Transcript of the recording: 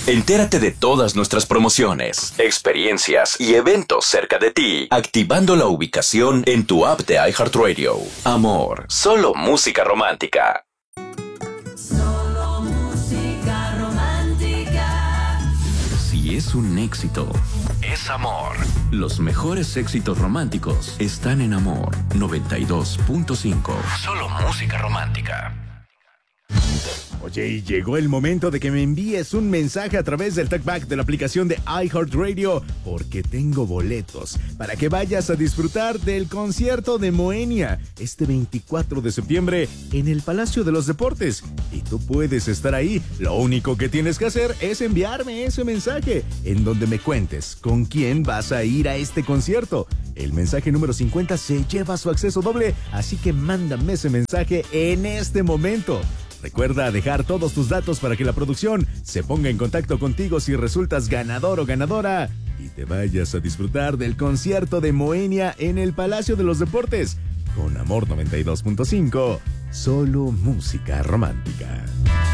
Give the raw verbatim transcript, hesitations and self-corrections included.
Entérate de todas nuestras promociones, experiencias y eventos cerca de ti, activando la ubicación en tu app de iHeartRadio. Amor, solo música romántica. Solo música romántica. Si es un éxito, es amor. Los mejores éxitos románticos están en Amor noventa y dos punto cinco. Solo música romántica. Oye, y llegó el momento de que me envíes un mensaje a través del talkback de la aplicación de iHeartRadio, porque tengo boletos para que vayas a disfrutar del concierto de Moenia este veinticuatro de septiembre en el Palacio de los Deportes. Y tú puedes estar ahí. Lo único que tienes que hacer es enviarme ese mensaje en donde me cuentes con quién vas a ir a este concierto. El mensaje número cincuenta se lleva su acceso doble, así que mándame ese mensaje en este momento. Recuerda dejar todos tus datos para que la producción se ponga en contacto contigo si resultas ganador o ganadora y te vayas a disfrutar del concierto de Moenia en el Palacio de los Deportes. Con Amor noventa y dos punto cinco, solo música romántica.